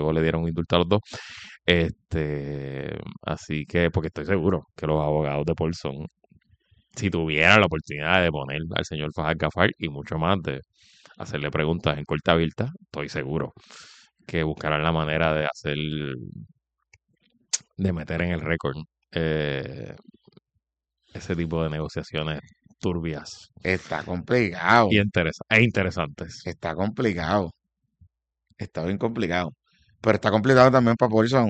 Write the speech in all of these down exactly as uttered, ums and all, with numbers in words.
luego le dieron un indulto a los dos. Este, así que, porque estoy seguro que los abogados de Paulson, si tuvieran la oportunidad de poner al señor Fahad Gafar y mucho más de hacerle preguntas en corta vista, estoy seguro que buscarán la manera de hacer, de meter en el récord eh, ese tipo de negociaciones turbias Está complicado. y interesa e interesantes. Está complicado. Está bien complicado. Pero está complicado también para Paulson.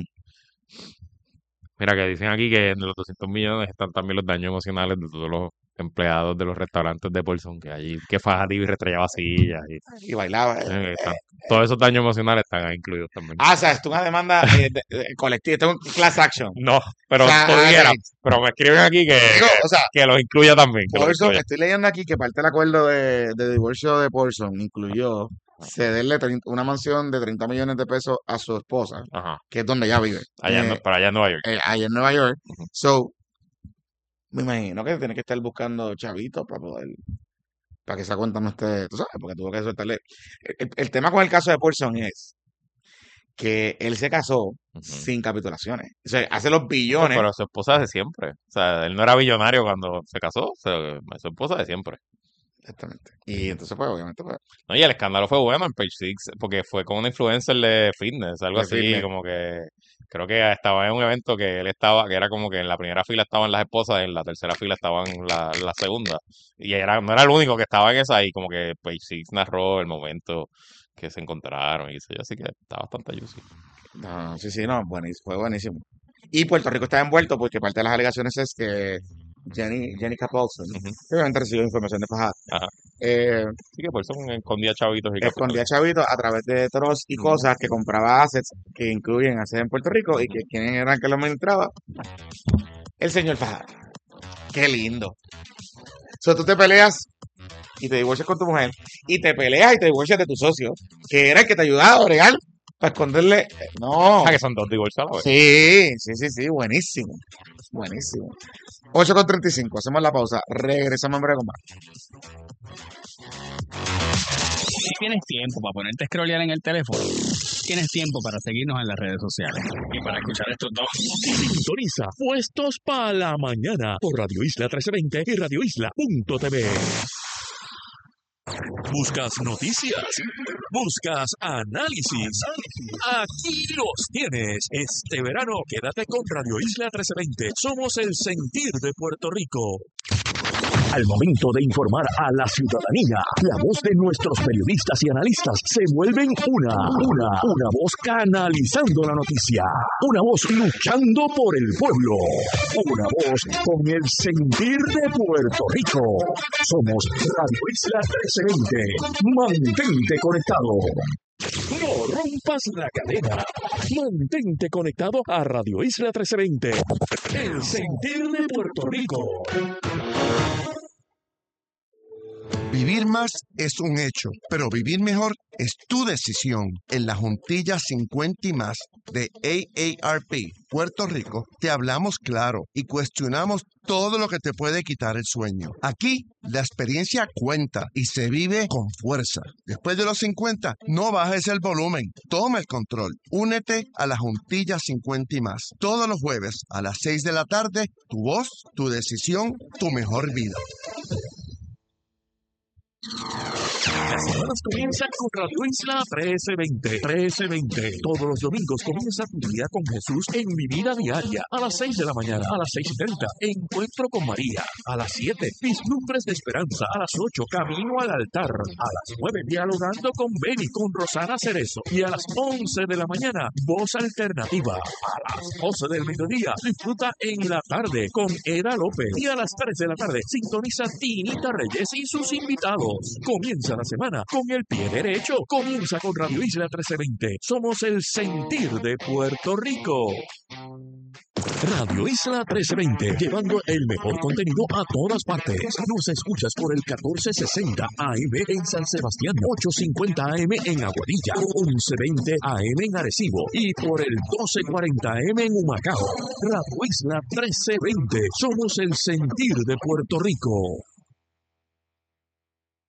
Mira que dicen aquí que en los doscientos millones están también los daños emocionales de todos los empleados de los restaurantes de Paulson, que allí, que Fajati retrayaba sillas y Y bailaba. eh, están- todos esos daños emocionales están ahí incluidos también. Ah, o sea, esto es una demanda eh, de- de- colectiva. Esto es un class action. No, pero O sea, pudiera, ok. pero me escriben aquí que, Digo, o sea, que los incluya también, que los Paulson, incluya. estoy leyendo aquí que parte del acuerdo de, de divorcio de Paulson incluyó cederle treinta una mansión de treinta millones de pesos a su esposa, Ajá, que es donde ella vive, allá en, eh, para allá en Nueva York. eh, ahí en Nueva York. Ujú. So, me imagino que tiene que estar buscando chavitos para poder, para que esa cuenta no esté, tú sabes, porque tuvo que soltarle. El, el- el tema con el caso de Paulson es que él se casó Ujú. sin capitulaciones. O sea, hace los Pues, billones. pero su esposa de siempre. O sea, él no era billonario cuando se casó, se- su esposa de siempre. Exactamente. Y entonces, pues, obviamente, pues, No, y el escándalo fue bueno en Page Six, porque fue con una influencer de fitness, algo de así, fitness. como que creo que estaba en un evento que él estaba, que era como que en la primera fila estaban las esposas, en la tercera fila estaban la, la segunda. Y era, no era el único que estaba en esa, y como que Page Six narró el momento que se encontraron, y qué sé yo, así que está bastante juicy. No, sí, sí, no, buenísimo, fue buenísimo. Y Puerto Rico está envuelto porque parte de las alegaciones es que Jenny, Jenica Paulson, Ujú. que obviamente recibió información de Fajad, Ajá. eh, Así que por eso escondía chavitos y capital. escondía chavitos a través de trust y Ujú. cosas que compraba assets que incluyen assets en Puerto Rico y que quién era que lo administraba, el señor Fajad. Qué lindo. O sea, tú te peleas y te divorcias con tu mujer y te peleas y te divorcias de tu socio, que era el que te ayudaba a bregar para esconderle. No. Ah, que son dos divorcios a la vez. Sí, sí, sí, sí, buenísimo. Buenísimo. ocho con treinta y cinco, hacemos la pausa. Regresamos en breve con más. Si tienes tiempo para ponerte a scrollear en el teléfono, tienes tiempo para seguirnos en las redes sociales y para escuchar estos dos. Sintoniza Puestos para la Mañana por Radio Isla trece veinte y radio isla punto t v. ¿Buscas noticias? ¿Buscas análisis? Aquí los tienes. Este verano quédate con Radio Isla trece veinte. Somos el sentir de Puerto Rico. Al momento de informar a la ciudadanía, la voz de nuestros periodistas y analistas se vuelven una, una, una voz canalizando la noticia, una voz luchando por el pueblo, una voz con el sentir de Puerto Rico. Somos Radio Isla trece veinte. Mantente conectado. No rompas la cadena. Mantente conectado a Radio Isla trece veinte. El sentir de Puerto Rico. Vivir más es un hecho, pero vivir mejor es tu decisión. En la Juntilla cincuenta y más de A A R P Puerto Rico te hablamos claro y cuestionamos todo lo que te puede quitar el sueño. Aquí la experiencia cuenta y se vive con fuerza. Después de los cincuenta, no bajes el volumen, toma el control. Únete a la Juntilla cincuenta y más. Todos los jueves a las seis de la tarde, tu voz, tu decisión, tu mejor vida. Las semanas comienzan con Radio Isla trece veinte. trece veinte. Todos los domingos comienza tu día con Jesús en Mi Vida Diaria. A las seis de la mañana, a las seis y treinta. Encuentro con María. A las siete. Vislumbres de Esperanza. A las ocho. Camino al altar. A las nueve. Dialogando con Beni, con Rosana Cerezo. Y a las once de la mañana, Voz Alternativa. A las doce del mediodía, disfruta en la tarde con Eda López. Y a las tres de la tarde, sintoniza Tinita Reyes y sus invitados. Comienza la semana con el pie derecho. Comienza con Radio Isla trece veinte. Somos el sentir de Puerto Rico. Radio Isla trece veinte, llevando el mejor contenido a todas partes. Nos escuchas por el catorce sesenta A M en San Sebastián, ochocientos cincuenta A M en Aguadilla, once veinte A M en Arecibo y por el doce cuarenta A M en Humacao. Radio Isla trece veinte, somos el sentir de Puerto Rico.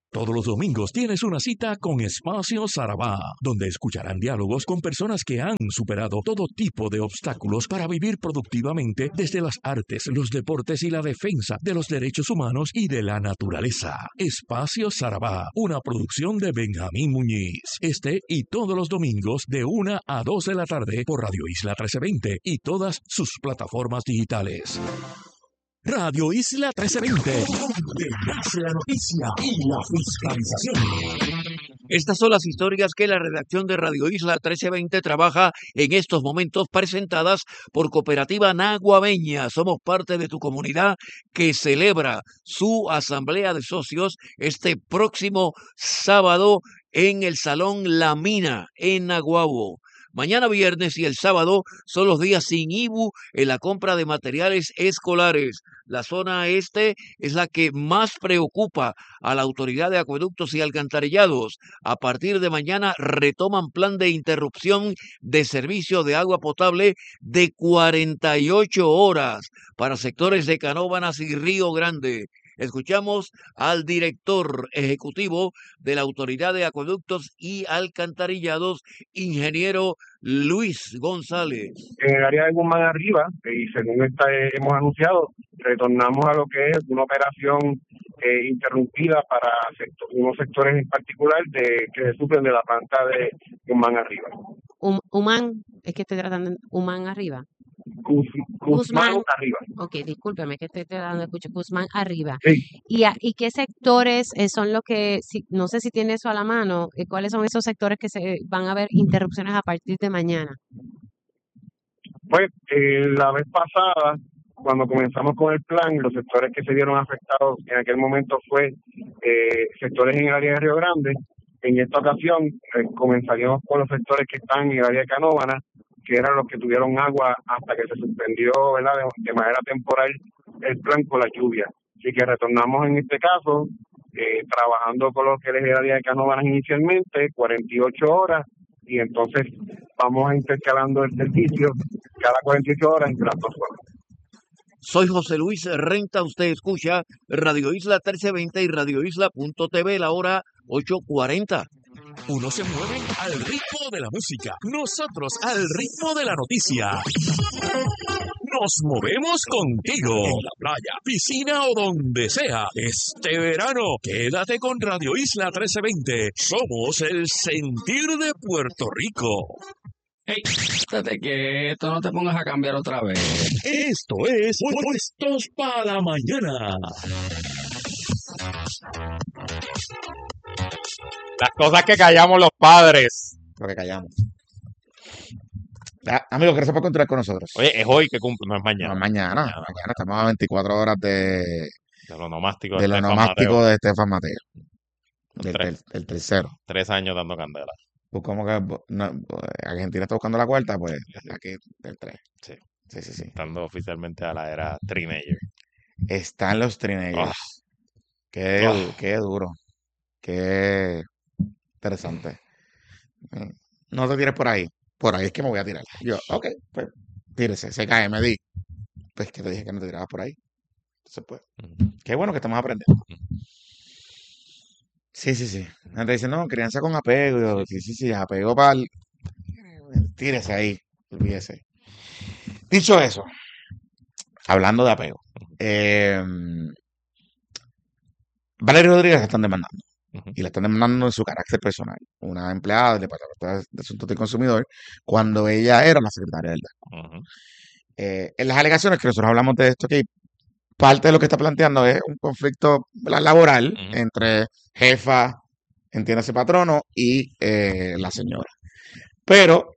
Todos los domingos tienes una cita con Espacio Sarabá, donde escucharán diálogos con personas que han superado todo tipo de obstáculos para vivir productivamente desde las artes, los deportes y la defensa de los derechos humanos y de la naturaleza. Espacio Sarabá, una producción de Benjamín Muñiz. Este y todos los domingos de una a dos de la tarde por Radio Isla trece veinte y todas sus plataformas digitales. Radio Isla trece veinte, donde nace la noticia y la fiscalización. Estas son las historias que la redacción de Radio Isla trece veinte trabaja en estos momentos, presentadas por Cooperativa Naguabeña. Somos parte de tu comunidad que celebra su asamblea de socios este próximo sábado en el Salón La Mina, en Naguabo. Mañana viernes y el sábado son los días sin I B U en la compra de materiales escolares. La zona este es la que más preocupa a la Autoridad de Acueductos y Alcantarillados. A partir de mañana retoman plan de interrupción de servicio de agua potable de cuarenta y ocho horas para sectores de Canóvanas y Río Grande. Escuchamos al director ejecutivo de la Autoridad de Acueductos y Alcantarillados, ingeniero Luis González. En el área de Guzmán Arriba, y según esta, eh, hemos anunciado, retornamos a lo que es una operación eh, interrumpida para sector, unos sectores en particular de que se suplen de la planta de Guzmán Arriba. Um, Humán, es que estoy tratando, Humán Arriba. Guz, Guzmán, Guzmán Arriba. Ok, discúlpeme que estoy tratando de escuchar Guzmán Arriba. Sí. ¿Y, a, ¿Y qué sectores eh, son los que, si, no sé si tiene eso a la mano, eh, cuáles son esos sectores que se van a haber interrupciones a partir de mañana? Pues eh, la vez pasada, cuando comenzamos con el plan, los sectores que se vieron afectados en aquel momento fue eh, sectores en el área de Río Grande. En esta ocasión eh, comenzaríamos con los sectores que están en el área de Canóvanas, que eran los que tuvieron agua hasta que se suspendió, ¿verdad?, de, de manera temporal el plan con la lluvia. Así que retornamos en este caso, eh, trabajando con lo que es el área de Canóvanas inicialmente, cuarenta y ocho horas, y entonces vamos intercalando el servicio cada cuarenta y ocho horas entre las dos zonas. Soy José Luis Renta, usted escucha Radio Isla trece veinte y Radio Isla punto t v, la hora ocho cuarenta. Unos se mueven al ritmo de la música, nosotros al ritmo de la noticia. Nos movemos contigo, en la playa, piscina o donde sea. Este verano, quédate con Radio Isla trece veinte. Somos el sentir de Puerto Rico. Hey, estate quieto, no te pongas a cambiar otra vez. Esto es Puestos para la Mañana. Las cosas que callamos los padres. Lo que callamos. Ah, amigos, gracias por continuar con nosotros. Oye, es hoy que cumple, no es mañana. No, mañana, mañana, mañana estamos a veinticuatro horas de, de lo nomástico de, de, lo Estefan nomástico Mateo. de Estefan Mateo. Del, Tres. del, del tercero. Tres años dando candela. Pues como que no, Argentina está buscando la cuarta, pues aquí del tres. Sí. Sí, sí, sí. Estando oficialmente a la era teenager. Están los teenagers. Oh. Qué, Oh. qué duro. Qué interesante. No te tires por ahí. Por ahí es que me voy a tirar. Yo, ok, pues tírese, se cae, me di. Pues que te dije que no te tirabas por ahí. Entonces, pues, Ujú. qué bueno que estamos aprendiendo. Ujú. Sí, sí, sí. La gente dice, no, crianza con apego. Yo, sí, sí, sí, apego para el... Tírese ahí, olvídese. Dicho eso, hablando de apego, eh, Valeria Rodríguez la están demandando. Ujú. Y la están demandando en su carácter personal. Una empleada del Departamento de Asuntos del Consumidor, cuando ella era la secretaria del D A C. Ujú. Eh, en las alegaciones que nosotros hablamos de esto, que parte de lo que está planteando es un conflicto, ¿verdad?, laboral Ujú. entre jefa, entiéndase patrono, y eh, la señora. Pero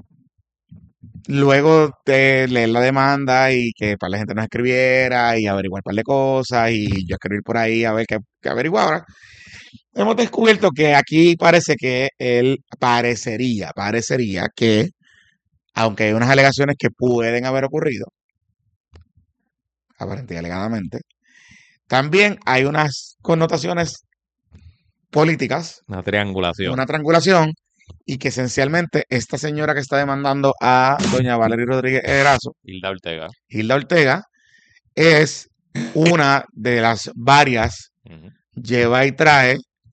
luego de leer la demanda y que para la gente nos escribiera y averiguar un par de cosas y yo escribir por ahí a ver qué, qué averiguara, hemos descubierto que aquí parece que él parecería, parecería que, aunque hay unas alegaciones que pueden haber ocurrido, aparentemente y alegadamente, también hay unas connotaciones políticas, Una triangulación. una triangulación, y que esencialmente esta señora que está demandando a doña Valeria Rodríguez Erazo, Hilda Ortega. Hilda Ortega, es una de las varias Ujú. lleva y trae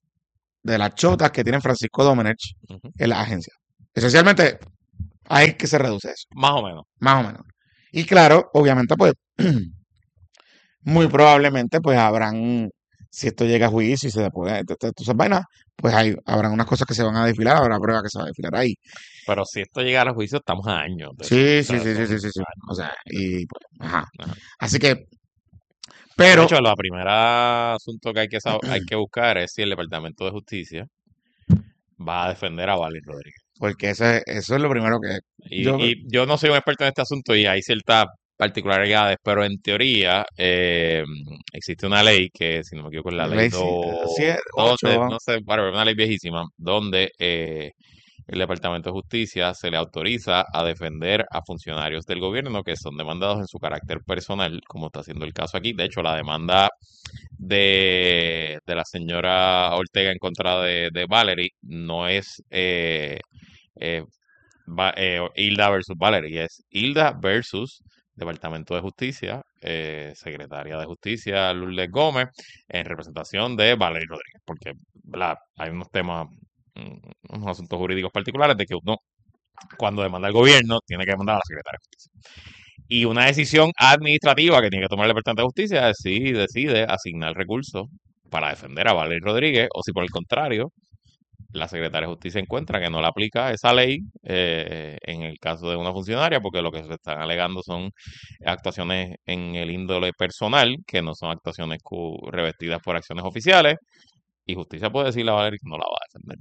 de las chotas que tiene Francisco Domenech Ujú. en la agencia. Esencialmente, ahí que se reduce eso, Más o menos. más o menos. Y claro, obviamente, pues, muy probablemente, pues, habrán, si esto llega a juicio y se después de todas esas vainas, pues hay, habrán unas cosas que se van a desfilar, habrá pruebas que se van a desfilar ahí. Pero si esto llegara a juicio, estamos a años de eso. Sí, O sí, sea, sí, sí, son sí, sí, sí. años. O sea, y pues, ajá. Ajá. Así que, De pero, hecho, la primera asunto que hay que, sab- hay que buscar es si el Departamento de Justicia va a defender a Valerie Rodríguez. porque eso es, eso es lo primero que yo, Y, y yo no soy un experto en este asunto y hay ciertas particularidades, pero en teoría eh, existe una ley que, si no me equivoco, es la ley ley si- siete, doce, ocho, no sé, whatever, una ley viejísima, donde eh, el Departamento de Justicia se le autoriza a defender a funcionarios del gobierno que son demandados en su carácter personal, como está siendo el caso aquí. De hecho, la demanda de, de la señora Ortega en contra de, de Valerie no es eh, eh, Va- eh, Hilda versus Valerie, es Hilda versus Departamento de Justicia, eh, Secretaria de Justicia Lourdes Gómez, en representación de Valerie Rodríguez, porque ¿verdad? Hay unos temas, mm, unos asuntos jurídicos particulares de que uno, cuando demanda al gobierno, tiene que demandar a la Secretaria de Justicia. Y una decisión administrativa que tiene que tomar el Departamento de Justicia es si decide asignar recursos para defender a Valerie Rodríguez o si por el contrario la Secretaria de Justicia encuentra que no le aplica esa ley eh, en el caso de una funcionaria, porque lo que se están alegando son actuaciones en el índole personal, que no son actuaciones cu- revestidas por acciones oficiales, y justicia puede decirle a Valerie que no la va a defender.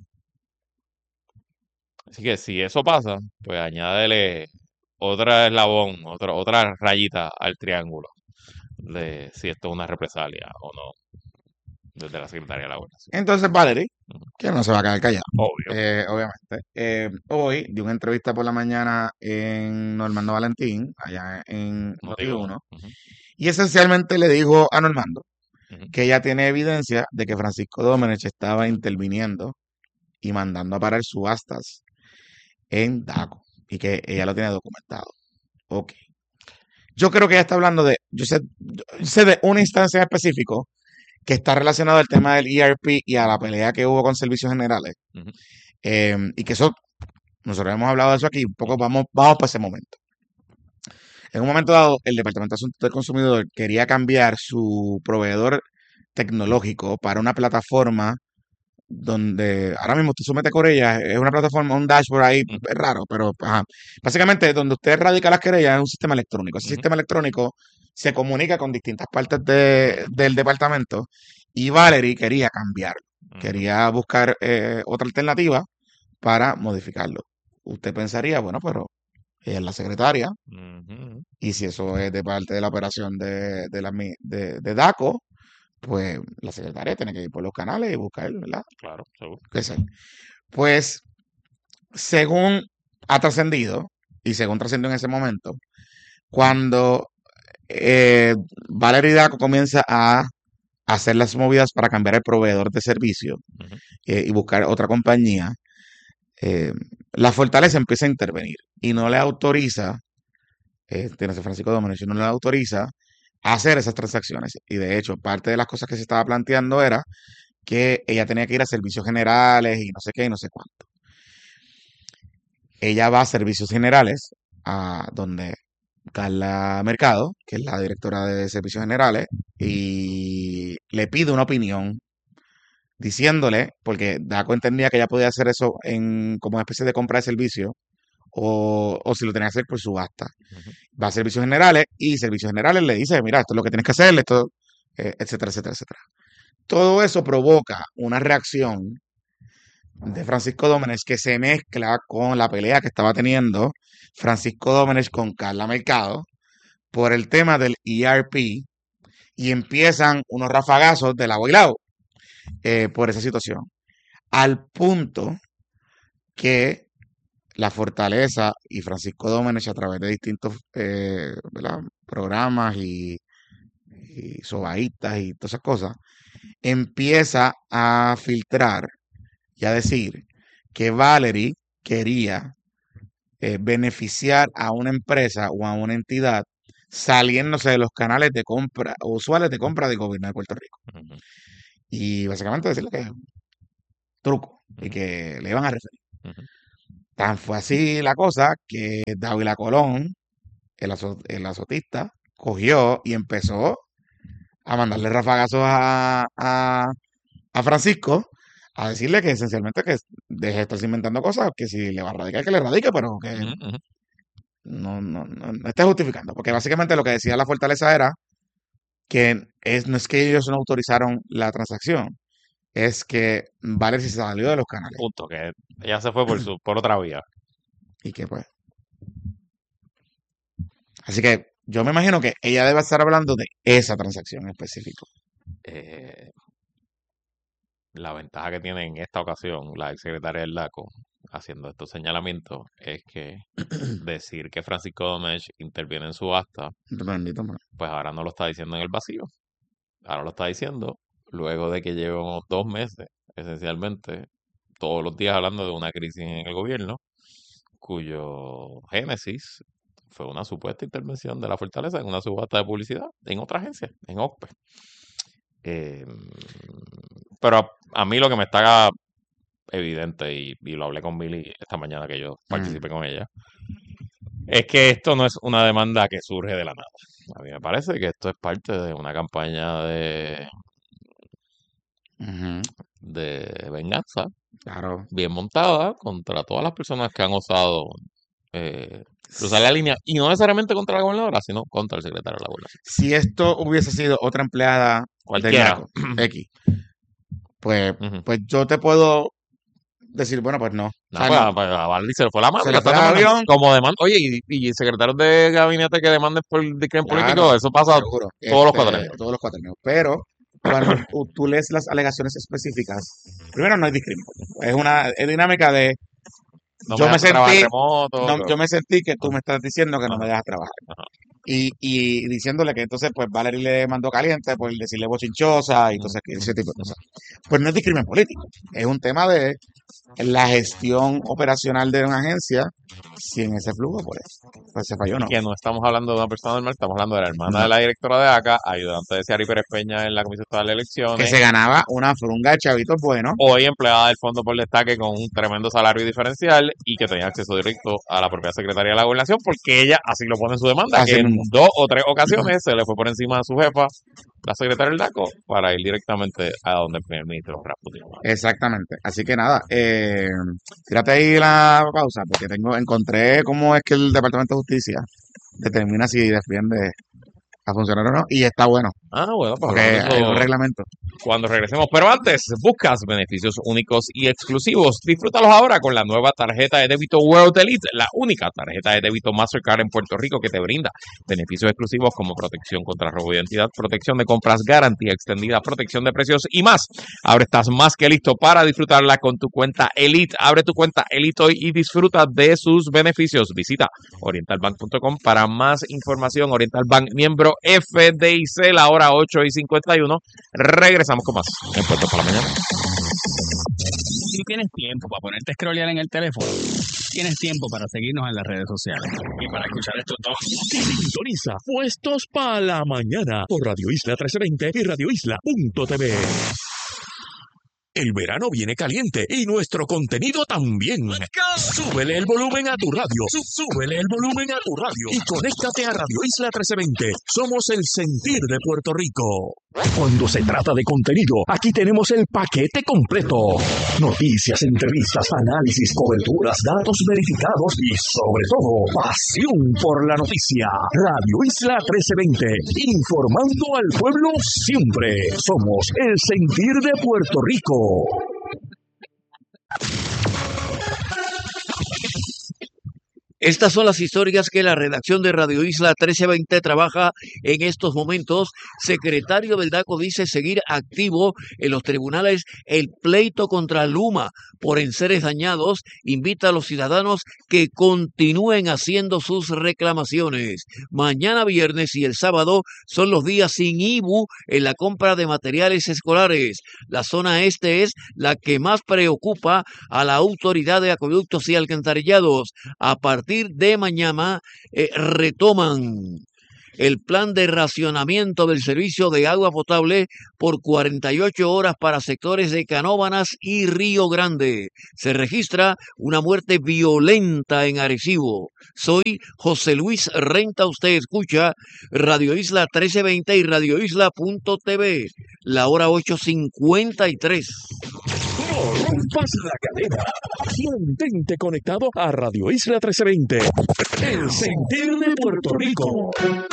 Así que si eso pasa, pues añádele otra eslabón, otra, otra rayita al triángulo de si esto es una represalia o no desde la Secretaría de la Gobernación. entonces Valerie, Ujú. que no se va a quedar callada, Obvio. eh, obviamente, eh, hoy dio una entrevista por la mañana en Normando Valentín, allá en No Noti digo, uno, ujú, y esencialmente le dijo a Normando ujú, que ella tiene evidencia de que Francisco Domenech estaba interviniendo y mandando a parar subastas en Daco y que ella lo tiene documentado. Ok. Yo creo que ella está hablando de, yo sé, yo sé de una instancia en específico que está relacionado al tema del E R P y a la pelea que hubo con servicios generales. ujú. Eh, y que eso, nosotros hemos hablado de eso aquí, un poco vamos, vamos para ese momento. En un momento dado, el Departamento de Asuntos del Consumidor quería cambiar su proveedor tecnológico para una plataforma donde ahora mismo usted somete querellas, es una plataforma, un dashboard ahí, Ujú. es raro, pero ajá. Básicamente donde usted radica las querellas es un sistema electrónico. Ese Ujú. sistema electrónico se comunica con distintas partes de- del departamento y Valerie quería cambiarlo, Ujú. quería buscar eh, otra alternativa para modificarlo. Usted pensaría, bueno, pero ella es la secretaria Ujú. y si eso es de parte de la operación de, de, la, mi- de, de DACO, pues la secretaria tiene que ir por los canales y buscar, ¿verdad? Claro, seguro. ¿Qué sé? Pues según ha trascendido y según trascendió en ese momento, cuando eh, Valerie Daco comienza a hacer las movidas para cambiar el proveedor de servicio Ujú. eh, y buscar otra compañía, eh, la Fortaleza empieza a intervenir y no le autoriza, eh, tiene ese Francisco Domenech, no le autoriza a hacer esas transacciones. Y de hecho, parte de las cosas que se estaba planteando era que ella tenía que ir a servicios generales y no sé qué y no sé cuánto. Ella va a servicios generales, a donde Carla Mercado, que es la directora de servicios generales, y le pide una opinión diciéndole, porque Daco entendía que ella podía hacer eso en como una especie de compra de servicio, o, o si lo tenía que hacer por subasta. Ujú. Va a servicios generales y servicios generales le dice, mira, esto es lo que tienes que hacer, esto, eh, etcétera, etcétera, etcétera. Todo eso provoca una reacción de Francisco Domenech que se mezcla con la pelea que estaba teniendo Francisco Domenech con Carla Mercado por el tema del E R P y empiezan unos rafagazos de lado y lado eh, por esa situación. Al punto que la Fortaleza y Francisco Domenech a través de distintos eh, ¿verdad? programas y, y sobaítas y todas esas cosas, empieza a filtrar y a decir que Valerie quería eh, beneficiar a una empresa o a una entidad saliéndose de los canales de compra usuales de compra del gobierno de Puerto Rico. Ujú. Y básicamente decirle que truco y que le iban a referir. Ujú. Tan fue así la cosa que Dávila Colón, el, azo- el azotista, cogió y empezó a mandarle rafagazos a, a, a Francisco, a decirle que esencialmente que deje de estarse inventando cosas, que si le va a radicar, que le radique, pero que Ujú, ujú. no, no, no, no esté justificando. Porque básicamente lo que decía la Fortaleza era que es, no es que ellos no autorizaron la transacción, es que Valer se salió de los canales. Punto, que ella se fue por su, por otra vía. Y que pues. Así que yo me imagino que ella debe estar hablando de esa transacción en específico. Eh, la ventaja que tiene en esta ocasión la exsecretaria del DACO haciendo estos señalamientos es que decir que Francisco Domech interviene en su acta, Bendito, mano. pues ahora no lo está diciendo en el vacío. Ahora lo está diciendo luego de que llevamos dos meses, esencialmente, todos los días hablando de una crisis en el gobierno, cuyo génesis fue una supuesta intervención de la Fortaleza en una subasta de publicidad en otra agencia, en O C P E. Eh, pero a, a mí lo que me está evidente, y, y lo hablé con Billy esta mañana que yo participé con ella, es que esto no es una demanda que surge de la nada. A mí me parece que esto es parte de una campaña de, Ujú, de venganza claro. bien montada contra todas las personas que han osado eh, cruzar la línea, y no necesariamente contra la gobernadora, sino contra el secretario de la gobernación. Si esto hubiese sido otra empleada del Cualquiera. DACO, X, pues, Ujú. pues yo te puedo decir, bueno, pues no. O No, sea, pues, no. a- pues, a Valdi se le fue la mano. Se y le la fue está el demandando. avión. Como demanda. Oye, y, y secretarios de gabinete que demanden por discrimen político, Claro, eso pasa seguro. todos los Este, cuatrenios. todos los cuatrenios. Pero cuando tú, tú lees las alegaciones específicas, primero no hay discriminación. Es una es dinámica de No yo me me dejan trabajar sentí, remoto. no, pero- yo me sentí que tú Ajá, me estás diciendo que no me ajá, dejas trabajar. ajá. Y, y diciéndole que entonces pues Valerie le mandó caliente por decirle bochinchosa y Ujú, entonces ese tipo de ujú. cosas. Pues no es discrimen político. Es un tema de la gestión operacional de una agencia, si en ese flujo pues, pues se falló, Y no. que no estamos hablando de una persona normal, estamos hablando de la hermana No. de la directora de A C A, ayudante de Ciari Pérez Peña en la Comisión Estatal de Que Elecciones, se ganaba una frunga de chavitos buenos. hoy empleada del Fondo por Destaque con un tremendo salario diferencial y que tenía acceso directo a la propia Secretaría de la Gobernación, porque ella así lo pone en su demanda, Así que en mismo. dos o tres ocasiones se le fue por encima a su jefa, la secretaria del DACO, para ir directamente a donde el primer ministro Rasputin. Exactamente. Así que nada, eh, tírate ahí la pausa, porque tengo, encontré cómo es que el Departamento de Justicia determina si defiende a funcionar o no, y está bueno, Ah, bueno, pues porque hablando de hay un eso reglamento. cuando regresemos. Pero antes, buscas beneficios únicos y exclusivos. Disfrútalos ahora con la nueva tarjeta de débito World Elite, la única tarjeta de débito Mastercard en Puerto Rico que te brinda beneficios exclusivos como protección contra robo de identidad, protección de compras, garantía extendida, protección de precios y más. Ahora estás más que listo para disfrutarla con tu cuenta Elite. Abre tu cuenta Elite hoy y disfruta de sus beneficios. Visita oriental bank punto com para más información. Oriental Bank, miembro F D I C, la hora ocho y cincuenta y uno. Regresamos con más en Puerto para la Mañana. Si tienes tiempo para ponerte a scrollear en el teléfono, tienes tiempo para seguirnos en las redes sociales y para escuchar estos dos. Sintoniza Puestos para la Mañana por Radio Isla trece veinte y radio isla punto t v. El verano viene caliente y nuestro contenido también. Súbele el volumen a tu radio. Súbele el volumen a tu radio. Y conéctate a Radio Isla trece veinte. Somos el sentir de Puerto Rico. Cuando se trata de contenido, aquí tenemos el paquete completo. Noticias, entrevistas, análisis, coberturas, datos verificados y, sobre todo, pasión por la noticia. Radio Isla trece veinte. Informando al pueblo siempre. Somos el sentir de Puerto Rico. Estas son las historias que la redacción de Radio Isla trece veinte trabaja en estos momentos. Secretario del DACO dice seguir activo en los tribunales el pleito contra Luma por enseres dañados. Invita a los ciudadanos que continúen haciendo sus reclamaciones. Mañana viernes y el sábado son los días sin I B U en la compra de materiales escolares. La zona este es la que más preocupa a la Autoridad de Acueductos y Alcantarillados. A partir de mañana eh, retoman. el plan de racionamiento del servicio de agua potable por cuarenta y ocho horas para sectores de Canóvanas y Río Grande. Se registra una muerte violenta en Arecibo. Soy José Luis Renta, usted escucha Radio Isla trece veinte y radio isla punto t v. La hora ocho cincuenta y tres. No rompas la cadena. Mantente conectado a Radio Isla trece veinte. El sentir de Puerto Rico.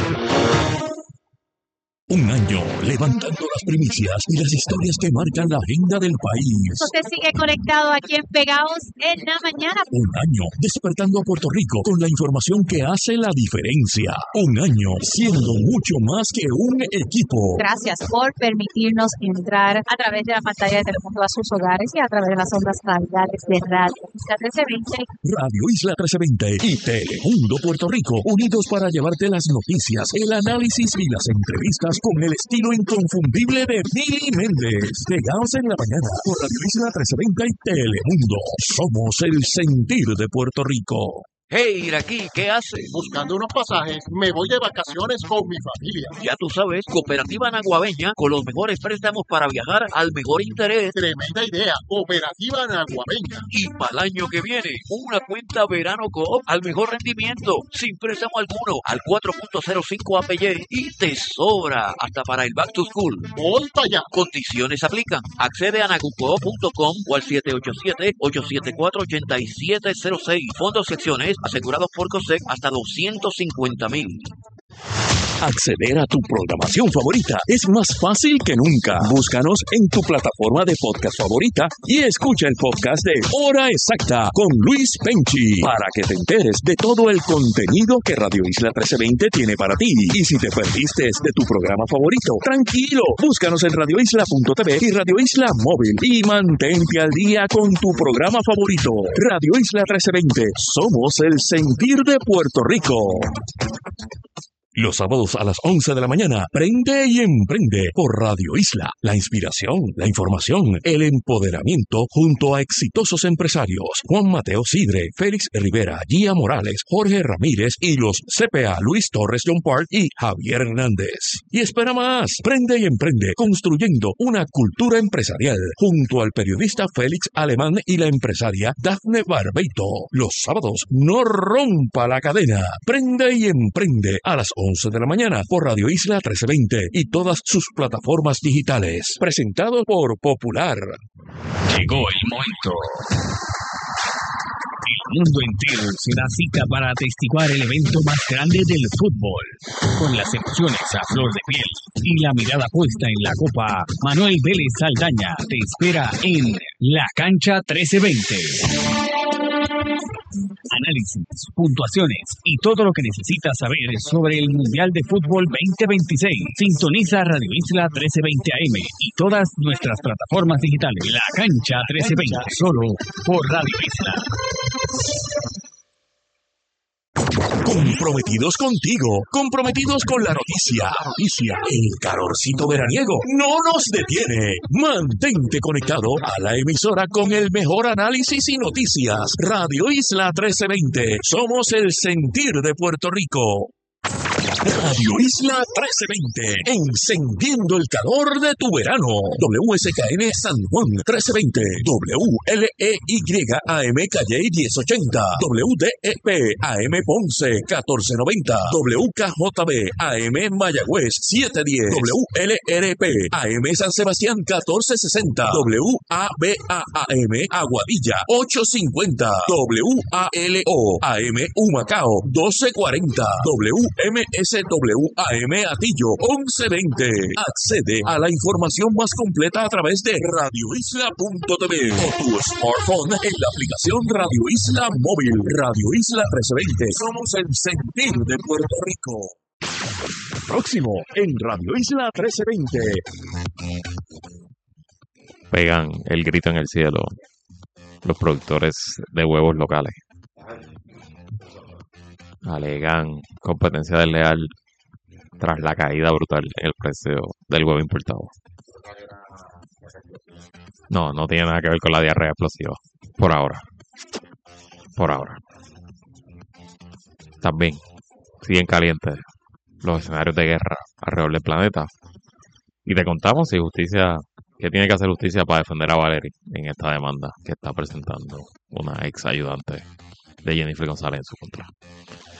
Un año levantando las primicias y las historias que marcan la agenda del país. Usted sigue conectado aquí en Pegaos en la mañana. Un año despertando a Puerto Rico con la información que hace la diferencia. Un año siendo mucho más que un equipo. Gracias por permitirnos entrar a través de la pantalla de Telemundo a sus hogares y a través de las ondas radiales de Radio Isla trece veinte. Radio Isla trece veinte y Telemundo Puerto Rico, unidos para llevarte las noticias, el análisis y las entrevistas con el estilo inconfundible de Mili Méndez. Pegaos en la mañana por Radio Isla trece veinte y Telemundo. Somos el sentir de Puerto Rico. Hey, Iraquí, ¿qué haces? Buscando unos pasajes, me voy de vacaciones con mi familia. Ya tú sabes, Cooperativa Naguabeña, con los mejores préstamos para viajar al mejor interés. Tremenda idea, Cooperativa Naguabeña. Y para el año que viene, una cuenta Verano Coop al mejor rendimiento, sin préstamo alguno, al cuatro punto cero cinco A P Y y te sobra hasta para el Back to School. Voy para allá. Condiciones aplican. Accede a nagucoop punto com o al siete ocho siete, ocho siete cuatro, ocho siete cero seis. Fondos secciones asegurados por COSEC hasta doscientos cincuenta mil. Acceder a tu programación favorita es más fácil que nunca. Búscanos en tu plataforma de podcast favorita y escucha el podcast de Hora Exacta con Luis Penchi para que te enteres de todo el contenido que Radio Isla trece veinte tiene para ti. Y si te perdiste de tu programa favorito, tranquilo, búscanos en radio isla punto t v y Radio Isla Móvil y mantente al día con tu programa favorito. Radio Isla trece veinte, somos el sentir de Puerto Rico. Los sábados a las once de la mañana, prende y emprende por Radio Isla. La inspiración, la información, el empoderamiento junto a exitosos empresarios. Juan Mateo Sidre, Félix Rivera, Gia Morales, Jorge Ramírez y los C P A Luis Torres John Park y Javier Hernández. Y espera más, prende y emprende construyendo una cultura empresarial junto al periodista Félix Alemán y la empresaria Dafne Barbeito. Los sábados, no rompa la cadena. Prende y emprende a las once de la mañana por Radio Isla trece veinte y todas sus plataformas digitales. Presentado por Popular. Llegó el momento. El mundo entero se da cita para atestiguar el evento más grande del fútbol. Con las emociones a flor de piel y la mirada puesta en la copa, Manuel Vélez Saldaña te espera en La Cancha trece veinte. Análisis, puntuaciones y todo lo que necesitas saber sobre el Mundial de Fútbol veinte veintiséis. Sintoniza Radio Isla trece veinte A M y todas nuestras plataformas digitales. La Cancha trece veinte, solo por Radio Isla. Comprometidos contigo, comprometidos con la noticia, noticia, el calorcito veraniego no nos detiene. Mantente conectado a la emisora con el mejor análisis y noticias. Radio Isla trece veinte, somos el sentir de Puerto Rico. Radio Isla trece veinte, encendiendo el calor de tu verano. W S K N San Juan trece veinte, W L E Y A M Calle diez ochenta, W D E P A M Ponce catorce noventa, W K J B A M Mayagüez setecientos diez, W L R P A M San Sebastián catorce sesenta, W A B A A M Aguadilla ochocientos cincuenta, W A L O A M Humacao doce cuarenta, W M S W A M Atillo once veinte. Accede a la información más completa a través de radio isla punto t v o tu smartphone en la aplicación Radio Isla Móvil. Radio Isla trece veinte. Somos el sentir de Puerto Rico. Próximo en Radio Isla trece veinte. Pegan el grito en el cielo los productores de huevos locales. Alegan competencia desleal tras la caída brutal en el precio del huevo importado. No, no tiene nada que ver con la diarrea explosiva. Por ahora. Por ahora. También siguen calientes los escenarios de guerra alrededor del planeta. Y te contamos si justicia, qué tiene que hacer justicia para defender a Valerie en esta demanda que está presentando una ex ayudante de Jennifer González en su contra.